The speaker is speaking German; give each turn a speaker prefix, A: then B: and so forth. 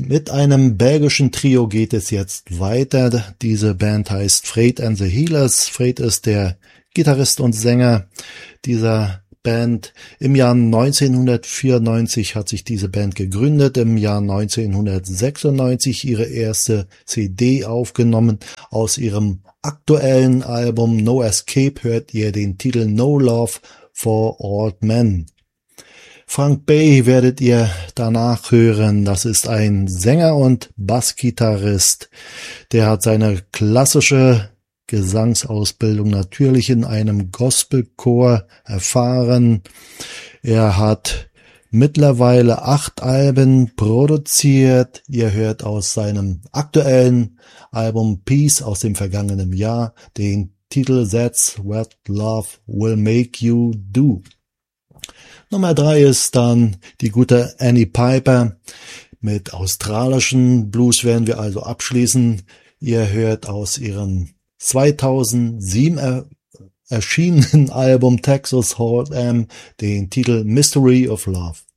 A: Mit einem belgischen Trio geht es jetzt weiter. Diese Band heißt Fred and the Healers. Fred ist der Gitarrist und Sänger dieser Band. Im Jahr 1994 hat sich diese Band gegründet, im Jahr 1996 ihre erste CD aufgenommen. Aus ihrem aktuellen Album No Escape hört ihr den Titel No Love for Old Men. Frank Bay werdet ihr danach hören. Das ist ein Sänger und Bassgitarrist. Der hat seine klassische Gesangsausbildung natürlich in einem Gospelchor erfahren. Er hat mittlerweile 8 Alben produziert. Ihr hört aus seinem aktuellen Album Peace aus dem vergangenen Jahr den Titel That's What Love Will Make You Do. Nummer 3 ist dann die gute Annie Piper. Mit australischen Blues werden wir also abschließen. Ihr hört aus ihrem 2007 erschienenen Album Texas Hold'em den Titel Mystery of Love.